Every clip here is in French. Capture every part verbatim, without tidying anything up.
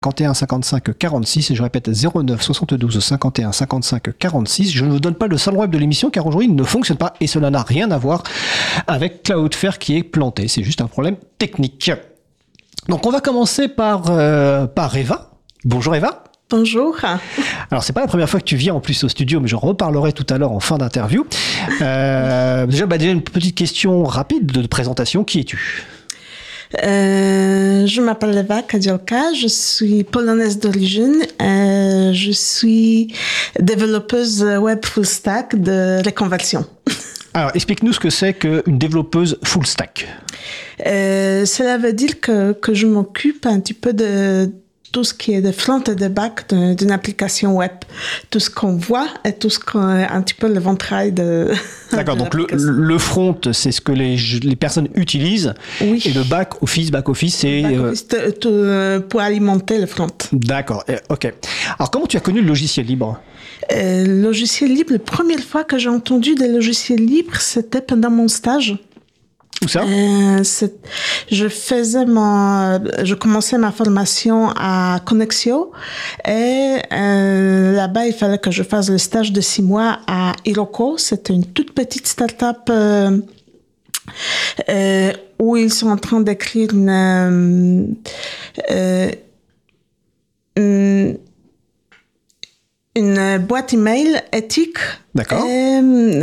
cinquante et un cinquante-cinq quarante-six, et je répète zéro neuf soixante-douze cinquante et un cinquante-cinq quarante-six. Je ne vous donne pas le salon web de l'émission car aujourd'hui il ne fonctionne pas et cela n'a rien à voir avec Cloudflare qui est planté, c'est juste un problème technique. Donc on va commencer par, euh, par Eva. Bonjour Eva. Bonjour. Alors c'est pas la première fois que tu viens en plus au studio, mais j'en reparlerai tout à l'heure en fin d'interview. Euh, déjà, bah, déjà une petite question rapide de présentation, qui es-tu ? Euh, je m'appelle Eva Kadziolka, je suis polonaise d'origine, euh, je suis développeuse web full stack de reconversion. Alors explique-nous ce que c'est qu'une développeuse full stack. Euh, cela veut dire que, que je m'occupe un petit peu de tout ce qui est de front et de back de, d'une application web, tout ce qu'on voit et tout ce qu'on un petit peu le ventrail de. D'accord, de donc le, le front, c'est ce que les, les personnes utilisent, oui. Et le back office, back office, c'est back office euh... tout, euh, pour alimenter le front. D'accord, ok. Alors comment tu as connu le logiciel libre ? Euh, le logiciel libre, la première fois que j'ai entendu des logiciels libres, c'était pendant mon stage. Où ça ? euh, Je faisais ma, je commençais ma formation à Connexio et euh, là-bas il fallait que je fasse le stage de six mois à Iroko. C'était une toute petite start-up euh, euh, où ils sont en train d'écrire une, euh, une une boîte email éthique D'accord. Et,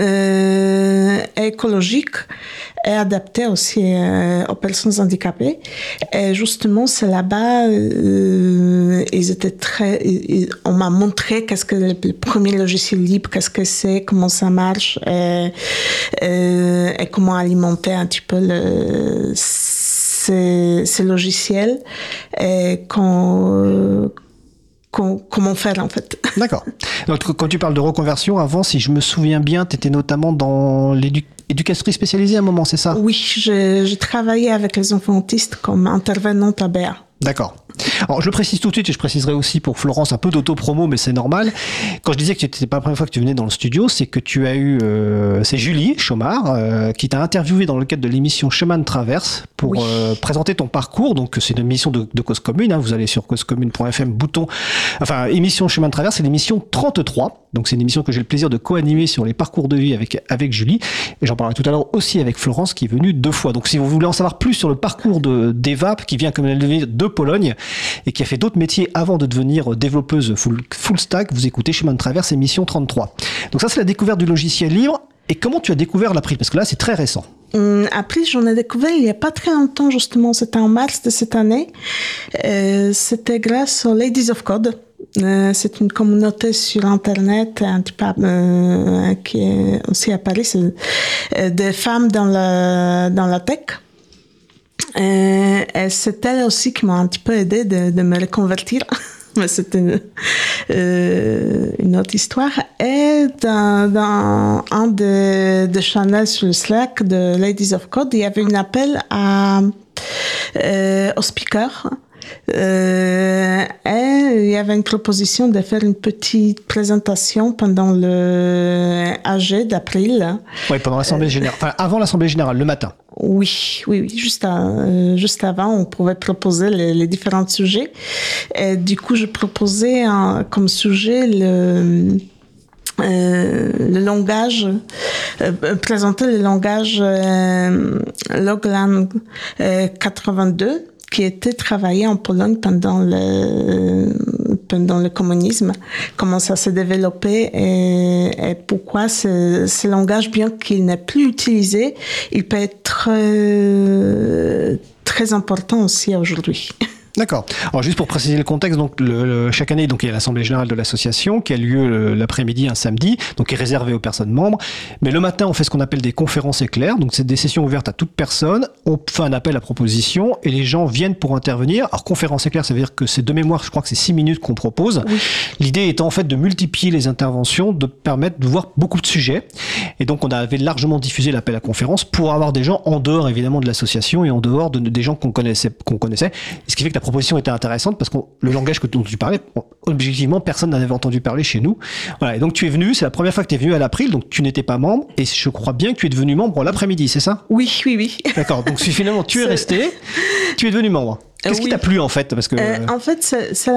euh, écologique et adaptée aussi euh, aux personnes handicapées. Et justement, c'est là-bas, euh, ils étaient très, ils, on m'a montré qu'est-ce que le, le premier logiciel libre, qu'est-ce que c'est, comment ça marche et, euh, et comment alimenter un petit peu le, ces, ces logiciels et qu'on comment faire en fait. D'accord. Donc quand tu parles de reconversion, avant, si je me souviens bien, tu étais notamment dans l'éducatrice spécialisée à un moment, c'est ça ? Oui, j'ai, j'ai travaillé avec les enfants autistes comme intervenante à B A. D'accord. Alors, je le précise tout de suite et je préciserai aussi pour Florence un peu d'auto-promo, mais c'est normal. Quand je disais que c'était pas la première fois que tu venais dans le studio, c'est que tu as eu, euh, c'est Julie Chaumard euh, qui t'a interviewé dans le cadre de l'émission Chemin de Traverse pour oui. euh, présenter ton parcours. Donc, c'est une émission de, de Cause Commune. Hein, vous allez sur cause commune point f m, bouton, enfin, émission Chemin de Traverse, c'est l'émission trente-trois. Donc, c'est une émission que j'ai le plaisir de co-animer sur les parcours de vie avec, avec Julie. Et j'en parlerai tout à l'heure aussi avec Florence qui est venue deux fois. Donc, si vous voulez en savoir plus sur le parcours de, d'Eva, qui vient, comme elle le dit, de Pologne, et qui a fait d'autres métiers avant de devenir développeuse full, full stack, vous écoutez Chemin de Traverse, émission trente-trois. Donc ça, c'est la découverte du logiciel libre. Et comment tu as découvert l'April ? Parce que là, c'est très récent. Hum, April, j'en ai découvert il n'y a pas très longtemps, justement. C'était en mars de cette année. Euh, c'était grâce aux Ladies of Code. Euh, c'est une communauté sur Internet un petit peu, euh, qui est aussi à Paris. C'est euh, des femmes dans la, dans la tech. Euh, et c'est elle aussi qui m'a un petit peu aidé de, de me reconvertir. Mais c'était une, euh, une autre histoire. Et dans, dans un des de channels sur le Slack de Ladies of Code, il y avait un appel à, euh, aux speakers. Euh, et il y avait une proposition de faire une petite présentation pendant le A G d'April. Oui, pendant l'Assemblée générale. Enfin, avant l'Assemblée générale, le matin. Oui, oui, oui. Juste, à, euh, juste avant, on pouvait proposer les, les différents sujets. Et du coup, je proposais un, comme sujet le... Euh, le langage, euh, présenter le langage euh, Loglan euh, quatre-vingt-deux qui était travaillé en Pologne pendant le pendant le communisme, comment ça s'est développé et, et pourquoi ce, ce langage, bien qu'il n'est plus utilisé, il peut être euh, très important aussi aujourd'hui. D'accord. Alors juste pour préciser le contexte, donc le, le, chaque année, donc il y a l'assemblée générale de l'association qui a lieu le, l'après-midi un samedi, donc qui est réservée aux personnes membres. Mais le matin, on fait ce qu'on appelle des conférences éclairs, donc c'est des sessions ouvertes à toute personne. On fait un appel à proposition et les gens viennent pour intervenir. Alors conférence éclair, ça veut dire que c'est de mémoire, je crois que c'est six minutes qu'on propose. Oui. L'idée étant en fait de multiplier les interventions, de permettre de voir beaucoup de sujets. Et donc on avait largement diffusé l'appel à conférence pour avoir des gens en dehors évidemment de l'association et en dehors de, de des gens qu'on connaissait, qu'on connaissait. Ce qui fait que la proposition était intéressante parce que le langage que dont tu parlais, objectivement, personne n'en avait entendu parler chez nous. Voilà. Et donc tu es venu, c'est la première fois que tu es venu à l'April, donc tu n'étais pas membre et je crois bien que tu es devenu membre l'après-midi, c'est ça ? Oui, oui, oui. D'accord. Donc finalement, tu es resté, tu es devenu membre. Qu'est-ce oui. qui t'a plu en fait? Parce que... Euh, en fait, c'est